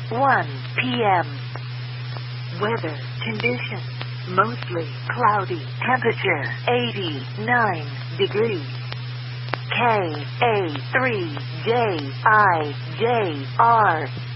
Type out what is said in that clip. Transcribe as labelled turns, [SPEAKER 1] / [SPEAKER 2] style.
[SPEAKER 1] 1 p.m. Weather conditions. Mostly cloudy. Temperature 89 degrees. KA3JIJR